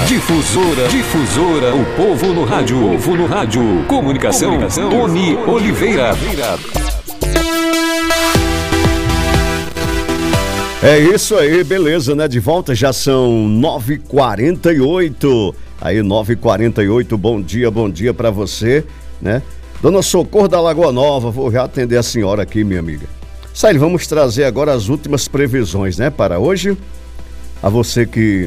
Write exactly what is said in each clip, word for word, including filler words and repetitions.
Difusora, difusora, o povo no rádio, o povo no rádio. Comunicação, Comunicação. Tony Oliveira. É isso aí, beleza, né? De volta, já são nove e quarenta e oito. Aí, nove e quarenta e oito, bom dia, bom dia pra você, né? Dona Socorro da Lagoa Nova, vou já atender a senhora aqui, minha amiga. Saíl, vamos trazer agora as últimas previsões, né? Para hoje, a você que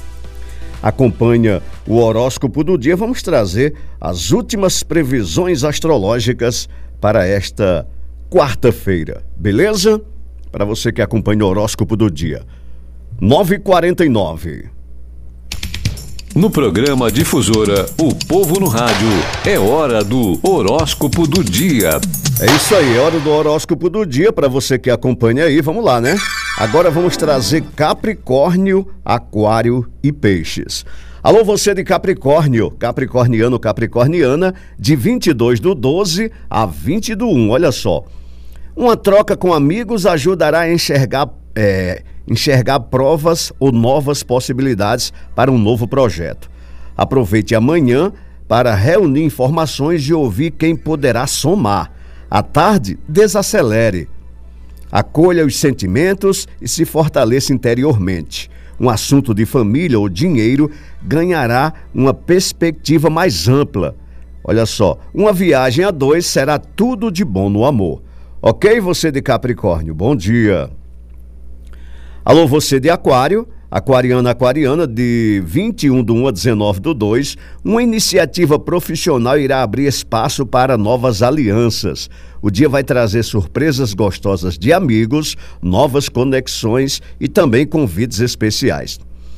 acompanha o horóscopo do dia, vamos trazer as últimas previsões astrológicas para esta quarta-feira, beleza? Para você que acompanha o horóscopo do dia. nove e quarenta e nove. No programa Difusora, o povo no rádio, é hora do horóscopo do dia. É isso aí, é hora do horóscopo do dia para você que acompanha aí, vamos lá, né? Agora vamos trazer Capricórnio, Aquário e Peixes. Alô, você de Capricórnio, capricorniano, capricorniana, de vinte e dois do doze a vinte do um, olha só. Uma troca com amigos ajudará a enxergar, é, enxergar provas ou novas possibilidades para um novo projeto. Aproveite amanhã para reunir informações e ouvir quem poderá somar. À tarde, desacelere. Acolha os sentimentos e se fortaleça interiormente. Um assunto de família ou dinheiro ganhará uma perspectiva mais ampla. Olha só, uma viagem a dois será tudo de bom no amor. Ok, você de Capricórnio, bom dia. Alô, você de Aquário, aquariana, aquariana, de vinte e um do um a dezenove do dois, uma iniciativa profissional irá abrir espaço para novas alianças. O dia vai trazer surpresas gostosas de amigos, novas conexões e também convites especiais.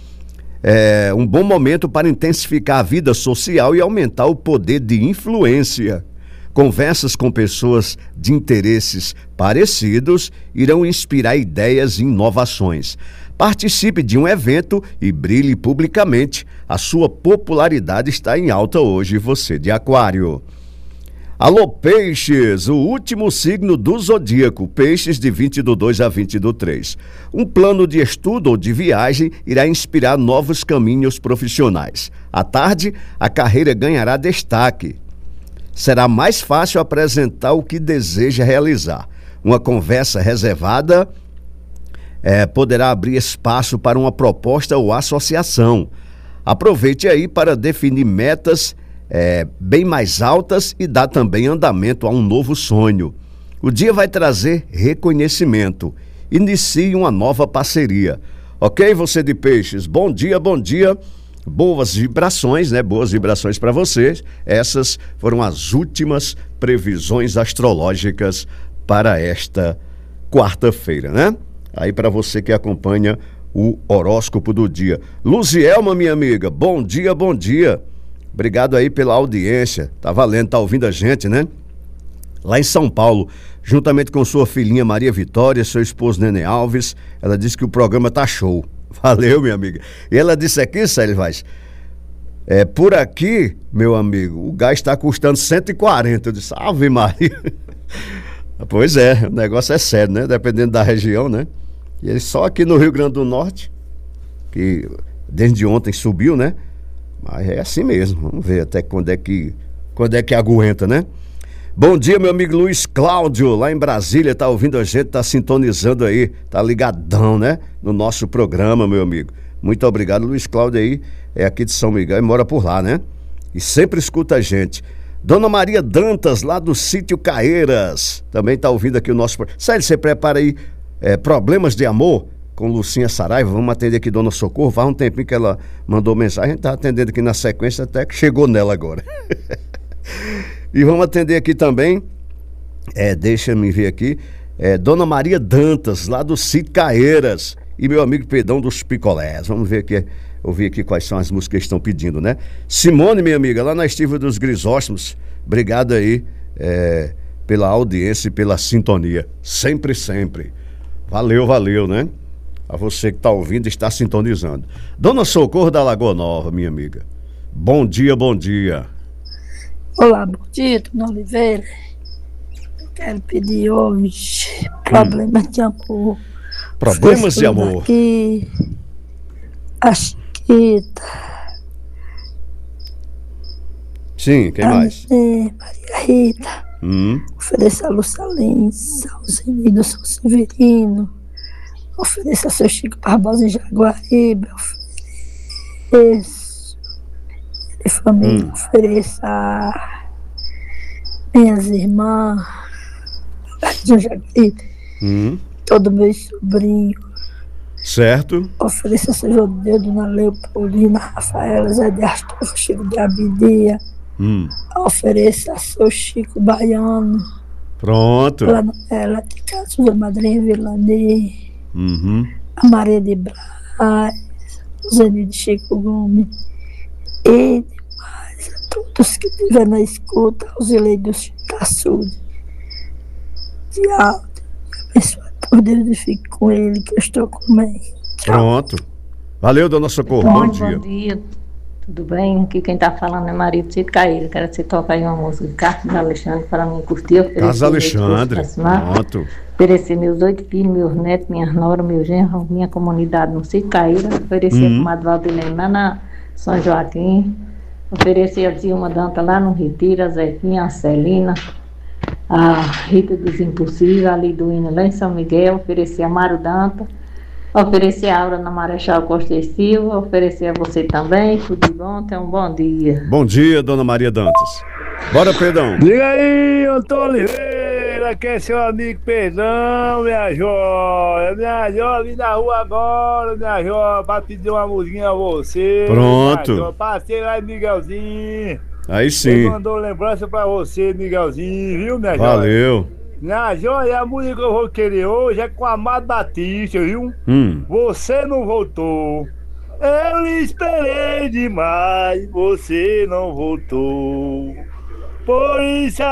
É um bom momento para intensificar a vida social e aumentar o poder de influência. Conversas com pessoas de interesses parecidos irão inspirar ideias e inovações. Participe de um evento e brilhe publicamente. A sua popularidade está em alta hoje, você de Aquário. Alô, Peixes, o último signo do zodíaco, Peixes de vinte do dois a vinte do três. Um plano de estudo ou de viagem irá inspirar novos caminhos profissionais. À tarde, a carreira ganhará destaque. Será mais fácil apresentar o que deseja realizar. Uma conversa reservada é, poderá abrir espaço para uma proposta ou associação. Aproveite aí para definir metas é, bem mais altas e dar também andamento a um novo sonho. O dia vai trazer reconhecimento. Inicie uma nova parceria. Ok, você de Peixes? Bom dia, bom dia. Boas vibrações, né? Boas vibrações para vocês. Essas foram as últimas previsões astrológicas para esta quarta-feira, né? Aí para você que acompanha o horóscopo do dia. Luzielma, minha amiga, bom dia, bom dia. Obrigado aí pela audiência. Tá valendo, tá ouvindo a gente, né? Lá em São Paulo, juntamente com sua filhinha Maria Vitória, seu esposo Nenê Alves, ela disse que o programa tá show. Valeu, minha amiga. E ela disse aqui, Saíl Vaz, é, por aqui, meu amigo, o gás está custando cento e quarenta. Eu disse, ave Maria. Pois é, o negócio é sério, né? Dependendo da região, né? E só aqui no Rio Grande do Norte, que desde ontem subiu, né? Mas é assim mesmo. Vamos ver até quando é que, quando é que aguenta, né? Bom dia, meu amigo Luiz Cláudio, lá em Brasília, tá ouvindo a gente, tá sintonizando aí, tá ligadão, né? No nosso programa, meu amigo. Muito obrigado, Luiz Cláudio aí, é aqui de São Miguel e mora por lá, né? E sempre escuta a gente. Dona Maria Dantas, lá do sítio Caeiras, também tá ouvindo aqui o nosso programa. Saíl, você prepara aí é, Problemas de Amor com Lucinha Saraiva, vamos atender aqui Dona Socorro, faz um tempinho que ela mandou mensagem, a gente tá atendendo aqui na sequência, até que chegou nela agora. E vamos atender aqui também, é, deixa-me ver aqui, é, Dona Maria Dantas, lá do sítio Caeiras, e meu amigo Pedrão dos Picolés. Vamos ver aqui, ouvir aqui quais são as músicas que estão pedindo, né? Simone, minha amiga, lá na Estiva dos Grisóstomos, obrigado aí é, pela audiência e pela sintonia, sempre, sempre. Valeu, valeu, né? A você que está ouvindo e está sintonizando. Dona Socorro da Lagoa Nova, minha amiga, bom dia, bom dia. Olá, bom dia, Tony Oliveira. Eu quero pedir hoje Problemas hum. de Amor. Problemas de Amor. Aqui, a Chiquita, Sim, quem a mais? Nenê, Maria Rita. Hum. Ofereça a Lúcia Lins, ao Zenido São Severino. Ofereça a seu Chico Barbosa em Jaguaribe. Ofereça. E família, Hum. ofereça a minhas irmãs. De Jaguaribe. Hum. Todo meu sobrinho. Certo. Ofereça a seu Jodeu, Dona Leopoldina, Rafaela, Zé de Astolfo, Chico de Abidia. Hum. Ofereça a seu Chico Baiano. Pronto. Lá no Elétrica, Sua Madrinha Vilani. Uhum. A Maria de Braz, o Zenir de Chico Gomes. E demais a todos que estiverem na escuta, os eleitos do açude. De alto. Abençoado por Deus e fique com ele, que eu estou com ele. Pronto. Valeu, dona Socorro. Bom, Bom dia. bom dia. Tudo bem? Aqui quem está falando é Maria de Caíra. Quero que você toque aí uma música de Carlos Alexandre para mim curtir. Carlos Alexandre. Pronto. Oferecer meus oito filhos, meus netos, minhas noras, meu genro, minha comunidade no Sítio Caíra. Oferecer Uhum. a comadre Valdilene lá na São Joaquim. Oferecer a Zilma Danta lá no Retiro, a Zequinha, a Celina, a Rita dos Impossíveis, a Liduína lá em São Miguel. Oferecer a Mário Danta. Oferecer a Aura na Marechal Costa e Silva, oferecer a você também, tudo de bom, tenha um bom dia. Bom dia, dona Maria Dantas. Bora, Pedrão. Diga aí, Antônio Oliveira, que é seu amigo Pedrão, minha joia. Minha joia, vim na rua agora, minha joia, pra pedir uma musiquinha a você. Pronto. Minha joia. Passei lá em Miguelzinho. Aí Ele sim. mandou lembrança pra você, Miguelzinho, viu, minha joia? Valeu. Minha joia, a música que eu vou querer hoje é com a Amado Batista, viu? Hum. Você não voltou. Eu lhe esperei demais, você não voltou. Por isso